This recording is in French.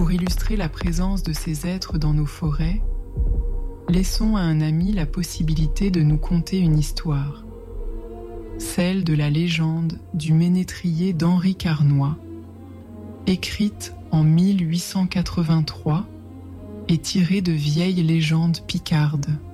Pour illustrer la présence de ces êtres dans nos forêts, laissons à un ami la possibilité de nous conter une histoire, celle de la légende du ménétrier d'Henri Carnoy, écrite en 1883 et tirée de vieilles légendes picardes.